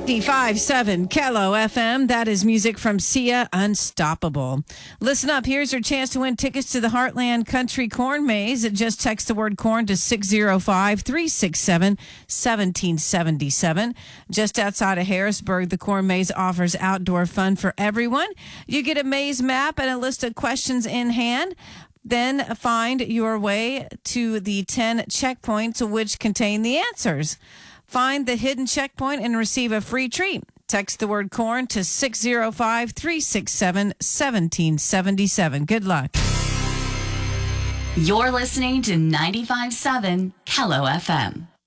95.7 Kello FM. That is music from Sia, Unstoppable. Listen up. Here's your chance to win tickets to the Heartland Country Corn Maze. Just text the word corn to 605-367-1777. Just outside of Harrisburg, the Corn Maze offers outdoor fun for everyone. You get a maze map and a list of questions in hand. Then find your way to the 10 checkpoints which contain the answers. Find the hidden checkpoint and receive a free treat. Text the word corn to 605-367-1777. Good luck. You're listening to 95.7 Kello FM.